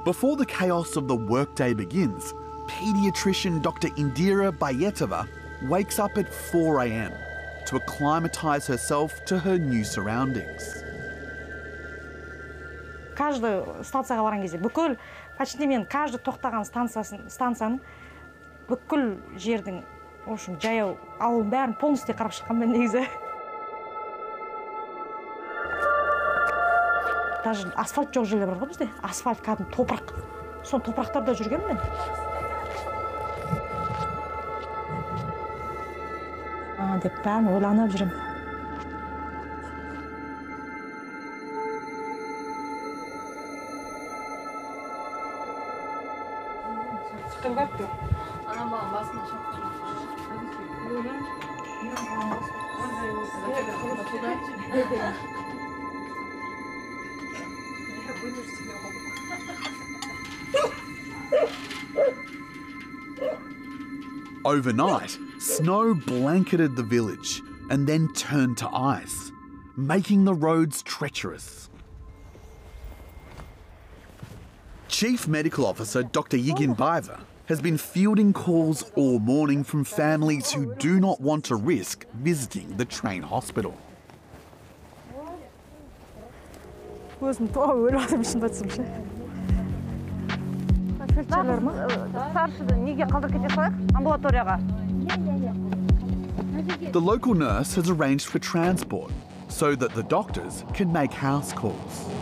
Before the chaos of the workday begins, paediatrician Dr. Indira Bayetova wakes up at 4 a.m. to acclimatise herself to her new surroundings. Каждый станцияға барған кезде бүкіл почти мен каждый тоқтаған станцияның бүкіл жердің, в общем, жаяу ауылдың бәрін полностью қарап шыққанмын негізі. Даже асфальт жоқ жерлер бар ғой бізде. Асфальт кәдімгі топырақ. Сол топырақтарда жүргенмін мен. Деп бәрін ойланып жүремін. Overnight, snow blanketed the village and then turned to ice, making the roads treacherous. Chief Medical Officer Dr. Yigin Baiva has been fielding calls all morning from families who do not want to risk visiting the train hospital. The local nurse has arranged for transport so that the doctors can make house calls.